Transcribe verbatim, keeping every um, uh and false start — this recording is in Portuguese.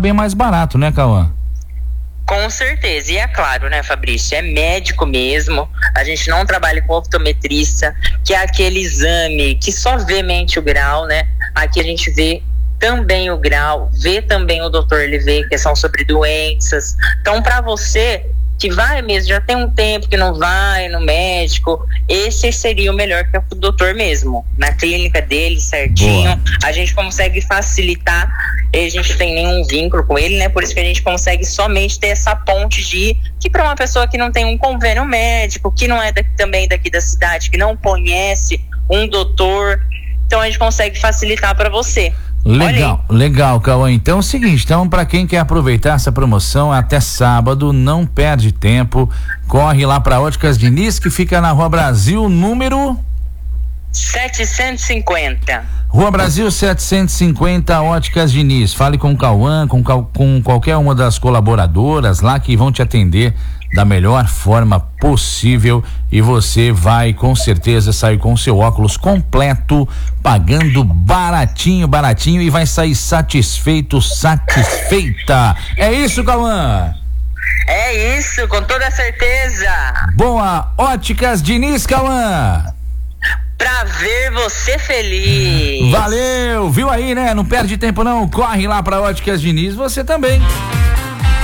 bem mais barato, né, Cauã? Com certeza, e é claro, né, Fabrício, é médico mesmo, a gente não trabalha com optometrista, que é aquele exame que só vê mente o grau, né, aqui a gente vê também o grau, vê também o doutor, ele vê questão sobre doenças, então para você que vai mesmo, já tem um tempo que não vai no médico, esse seria o melhor, que é o doutor mesmo, na clínica dele, certinho. Boa. A gente consegue facilitar, a gente tem nenhum vínculo com ele, né, por isso que a gente consegue somente ter essa ponte de, que para uma pessoa que não tem um convênio médico, que não é daqui, também daqui da cidade, que não conhece um doutor, então a gente consegue facilitar para você. Legal, legal, Cauã. Então é o seguinte, então para quem quer aproveitar essa promoção até sábado, não perde tempo, corre lá para Óticas Diniz, que fica na Rua Brasil, número setecentos e cinquenta. Rua Brasil setecentos e cinquenta, Óticas Diniz. Fale com o Cauã, com, com qualquer uma das colaboradoras lá que vão te atender da melhor forma possível e você vai com certeza sair com o seu óculos completo, pagando baratinho, baratinho e vai sair satisfeito, satisfeita. É isso, Cauã? É isso, com toda certeza. Boa, Óticas Diniz, Cauã. Pra ver você feliz. Valeu, viu aí, né? Não perde tempo não, corre lá pra Óticas Diniz, você também.